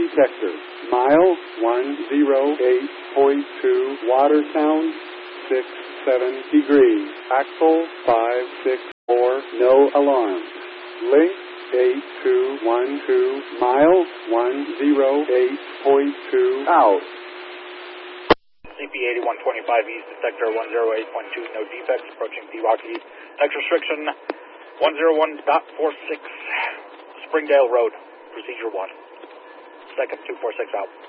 detector. Mile 108.2, water sound 67 degrees. Axle 564, no alarm. Link 8212, mile 108.2 out. CP 8125 East, detector 108.2, no defects, approaching Pewaukee. Next restriction 101.46, Springdale Road, procedure 1. Second 246 out.